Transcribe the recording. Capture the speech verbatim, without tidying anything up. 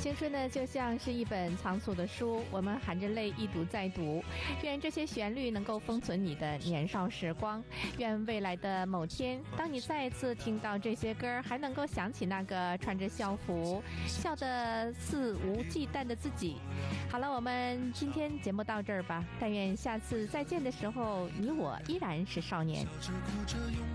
青春呢，就像是一本仓促的书，我们含着泪一读再读。愿这些旋律能够封存你的年少时光，愿未来的某天，当你再一次听到这些歌，还能够想起那个穿着校服、笑得肆无忌惮的自己。好了，我们今天节目到这儿吧。但愿下次再见的时候，你我依然是少年。